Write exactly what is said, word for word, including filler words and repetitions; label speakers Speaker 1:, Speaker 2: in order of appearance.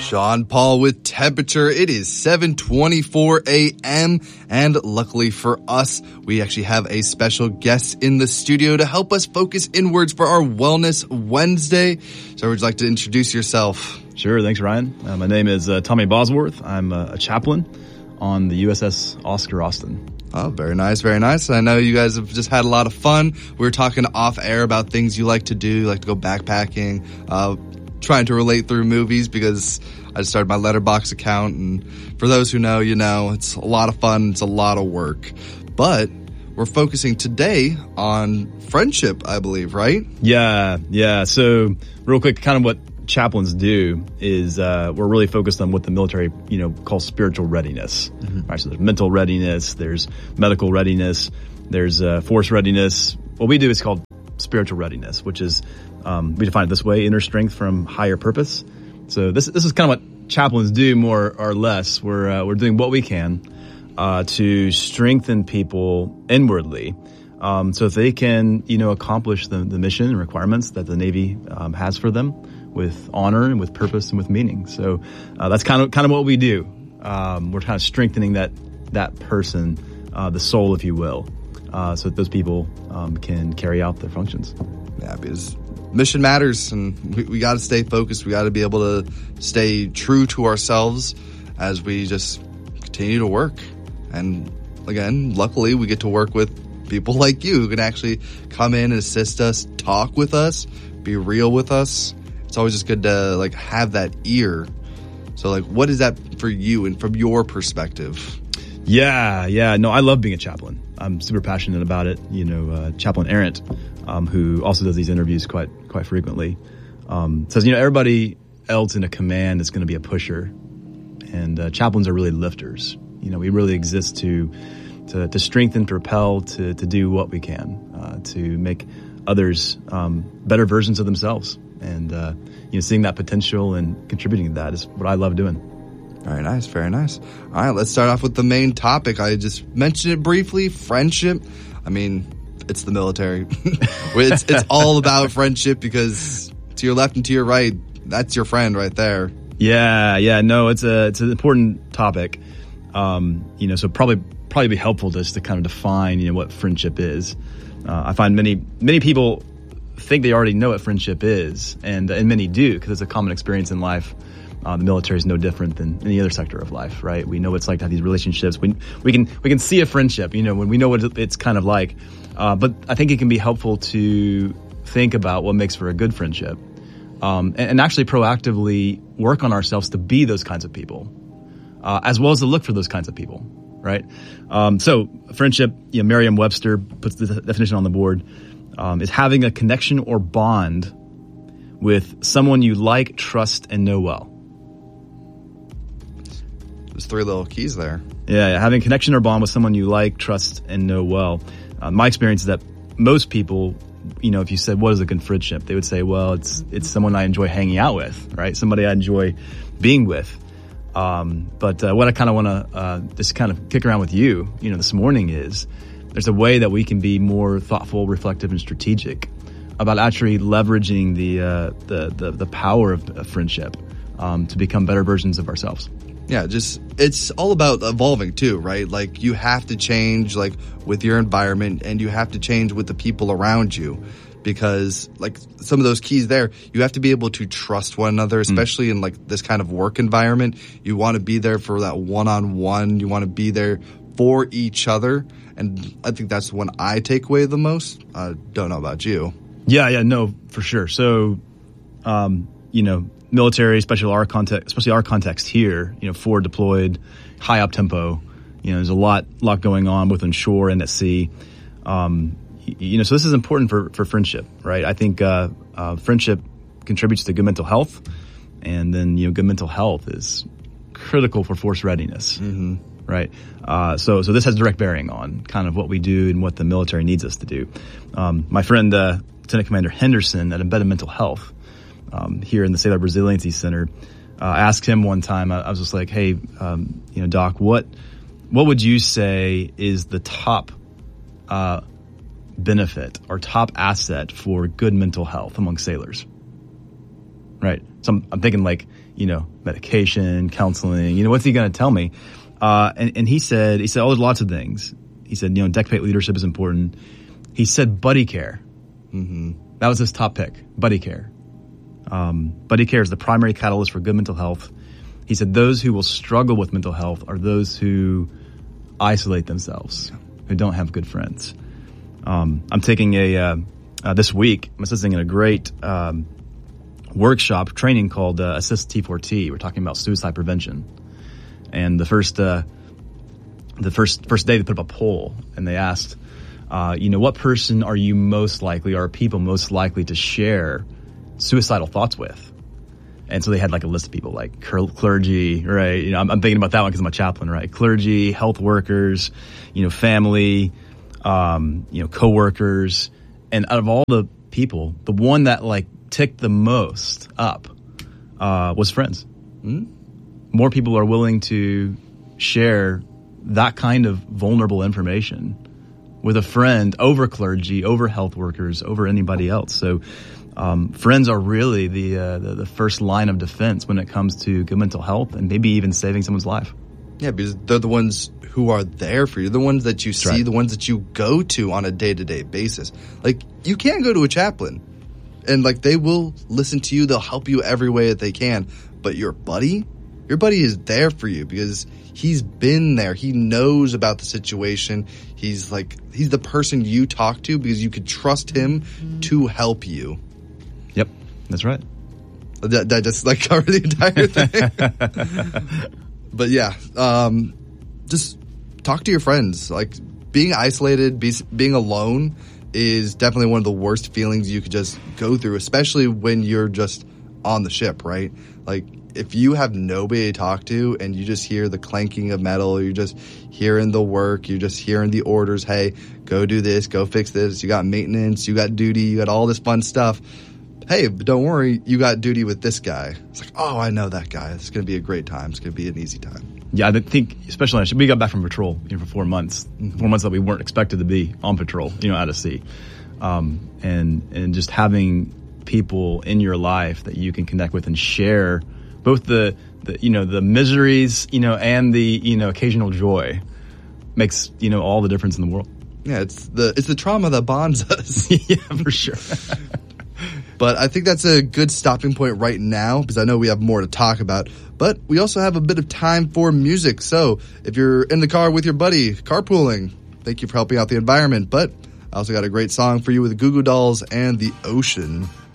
Speaker 1: Sean Paul with temperature. It is seven twenty-four a.m. and luckily for us, we actually have a special guest in the studio to help us focus inwards for our Wellness Wednesday. So would you like to introduce yourself?
Speaker 2: Sure. Thanks, Ryan. Uh, my name is uh, Tommy Bosworth. I'm uh, a chaplain on the U S S Oscar Austin.
Speaker 1: Oh, very nice, very nice. I know you guys have just had a lot of fun. We were talking off air about things you like to do. You like to go backpacking, uh, trying to relate through movies because I just started my Letterboxd account. And for those who know, you know, it's a lot of fun. It's a lot of work. But we're focusing today on friendship, I believe, right?
Speaker 2: Yeah, yeah. So real quick, kind of what chaplains do is uh, we're really focused on what the military, you know, calls spiritual readiness. Mm-hmm. Right, so there's mental readiness, there's medical readiness, there's uh, force readiness. What we do is called spiritual readiness, which is um, we define it this way: inner strength from higher purpose. So this this is kind of what chaplains do, more or less. We're uh, we're doing what we can uh, to strengthen people inwardly, um, so that they can, you know, accomplish the, the mission and requirements that the Navy um, has for them, with honor and with purpose and with meaning. So uh, that's kind of kind of what we do. Um, we're kind of strengthening that that person, uh, the soul, if you will, uh, so that those people um, can carry out their functions.
Speaker 1: Yeah, because mission matters, and we, we got to stay focused. We got to be able to stay true to ourselves as we just continue to work. And again, luckily, we get to work with people like you who can actually come in and assist us, talk with us, be real with us. It's always just good to like have that ear. So like, what is that for you and from your perspective?
Speaker 2: Yeah, yeah. No, I love being a chaplain. I'm super passionate about it. You know, uh, Chaplain Errant, um, who also does these interviews quite quite frequently, um, says, you know, everybody else in a command is going to be a pusher, and uh, chaplains are really lifters. You know, we really exist to to, to strengthen, propel, to to do what we can uh, to make others um, better versions of themselves. And, uh, you know, seeing that potential and contributing to that is what I love doing.
Speaker 1: Very nice. Very nice. All right. Let's start off with the main topic. I just mentioned it briefly. Friendship. I mean, it's the military. it's, it's all about friendship because to your left and to your right, that's your friend right there.
Speaker 2: Yeah. Yeah. No, it's a, it's an important topic. Um, you know, so probably, probably be helpful just to kind of define, you know, what friendship is. Uh, I find many, many people think they already know what friendship is, and and many do, because it's a common experience in life. Uh, the military is no different than any other sector of life, right? We know what it's like to have these relationships. We we can we can see a friendship, you know, when we know what it's kind of like. Uh, but I think it can be helpful to think about what makes for a good friendship, um, and, and actually proactively work on ourselves to be those kinds of people, uh, as well as to look for those kinds of people, right? Um, so friendship, you know, Merriam-Webster puts the definition on the board. Um, is having a connection or bond with someone you like, trust, and know well.
Speaker 1: There's three little keys there.
Speaker 2: Yeah, yeah, having a connection or bond with someone you like, trust, and know well. Uh, my experience is that most people, you know, if you said, what is a good friendship? They would say, well, it's it's someone I enjoy hanging out with, right? Somebody I enjoy being with. Um, but uh, what I kind of want to uh, just kind of kick around with you, you know, this morning is, there's a way that we can be more thoughtful, reflective, and strategic about actually leveraging the uh, the, the the power of, of friendship um, to become better versions of ourselves.
Speaker 1: Yeah, just it's all about evolving too, right? Like you have to change like with your environment, and you have to change with the people around you, because like some of those keys there, you have to be able to trust one another, especially mm. in like this kind of work environment. You want to be there for that one-on-one. You want to be there for each other. And I think that's the one I take away the most. I don't know about you.
Speaker 2: Yeah, yeah, no, for sure. So, um, you know, military, especially our context, especially our context here, you know, forward deployed, high up tempo. You know, there's a lot, lot going on both on shore and at sea. Um, you know, so this is important for, for friendship, right? I think uh, uh, friendship contributes to good mental health, and then you know, good mental health is critical for force readiness. Mm-hmm. Right. Uh, so, so this has direct bearing on kind of what we do and what the military needs us to do. Um, my friend, uh, Lieutenant Commander Henderson at Embedded Mental Health, um, here in the Sailor Resiliency Center, uh, asked him one time, I, I was just like, hey, um, you know, Doc, what, what would you say is the top, uh, benefit or top asset for good mental health among sailors? Right. So I'm, I'm thinking like, you know, medication, counseling, you know, what's he going to tell me? Uh, and, and he said, he said, oh, there's lots of things. He said, you know, Decapite leadership is important. He said buddy care.
Speaker 1: Mm-hmm.
Speaker 2: That was his top pick, buddy care. Um, buddy care is the primary catalyst for good mental health. He said those who will struggle with mental health are those who isolate themselves, who don't have good friends. Um, I'm taking a, uh, uh, this week, I'm assisting in a great um, workshop training called uh, Assist T four T. We're talking about suicide prevention. And the first, uh, the first, first day they put up a poll and they asked, uh, you know, what person are you most likely, or are people most likely to share suicidal thoughts with? And so they had like a list of people like clergy, right? You know, I'm, I'm thinking about that one because I'm a chaplain, right? Clergy, health workers, you know, family, um, you know, coworkers. And out of all the people, the one that like ticked the most up uh, was friends. Mm-hmm. More people are willing to share that kind of vulnerable information with a friend over clergy, over health workers, over anybody else. So um, friends are really the, uh, the the first line of defense when it comes to good mental health and maybe even saving someone's life.
Speaker 1: Yeah, because they're the ones who are there for you, the ones that you
Speaker 2: That's
Speaker 1: see,
Speaker 2: right.
Speaker 1: the ones that you go to on a day-to-day basis. Like, you can't go to a chaplain, and like they will listen to you, they'll help you every way that they can, but your buddy, your buddy is there for you because he's been there. He knows about the situation. He's like, he's the person you talk to because you could trust him to help you.
Speaker 2: Yep, that's right.
Speaker 1: That, that just like covered the entire thing. But yeah, um, just talk to your friends. Like, being isolated, be, being alone is definitely one of the worst feelings you could just go through, especially when you're just on the ship, right? Like, if you have nobody to talk to and you just hear the clanking of metal, you're just hearing the work, you're just hearing the orders, hey, go do this, go fix this, you got maintenance, you got duty, you got all this fun stuff. Hey, but don't worry, you got duty with this guy. It's like, oh, I know that guy. It's going to be a great time. It's going to be an easy time.
Speaker 2: Yeah, I think, especially on, we got back from patrol, you know, for four months, mm-hmm. four months that we weren't expected to be on patrol, you know, out of sea. Um, and, and just having people in your life that you can connect with and share both the, the, you know, the miseries, you know, and the, you know, occasional joy makes, you know, all the difference in the world.
Speaker 1: Yeah, it's the, it's the trauma that bonds us.
Speaker 2: Yeah, for sure.
Speaker 1: But I think that's a good stopping point right now because I know we have more to talk about. But we also have a bit of time for music. So if you're in the car with your buddy, carpooling, thank you for helping out the environment. But I also got a great song for you with the Goo Goo Dolls and The Ocean.